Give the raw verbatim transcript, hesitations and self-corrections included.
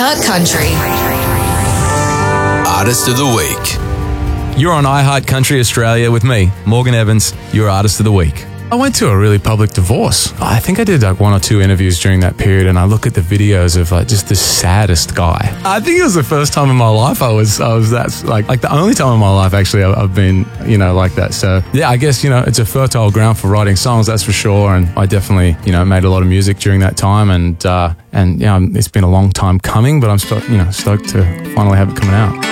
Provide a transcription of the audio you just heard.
iHeart Country. Artist of the Week. You're on iHeart Country Australia with me, Morgan Evans, your Artist of the Week. I went to a really public divorce. I think I did like one or two interviews during that period, and I look at the videos of like just the saddest guy. I think it was the first time in my life I was I was that like like the only time in my life actually I've been, you know, like that. So yeah, I guess, you know, it's a fertile ground for writing songs, that's for sure. And I definitely, you know, made a lot of music during that time, and uh, and yeah, you know, it's been a long time coming, but I'm sto- you know stoked to finally have it coming out.